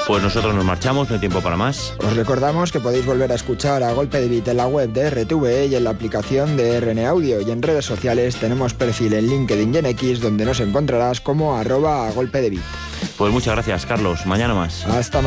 Pues nosotros nos marchamos, no hay tiempo para más. Os recordamos que podéis volver a escuchar A Golpe de Beat en la web de RTVE y en la aplicación de RN Audio, y en redes sociales tenemos perfil en LinkedIn y en X, donde nos encontrarás como @agolpedebeat. Pues muchas gracias, Carlos. Mañana más. Hasta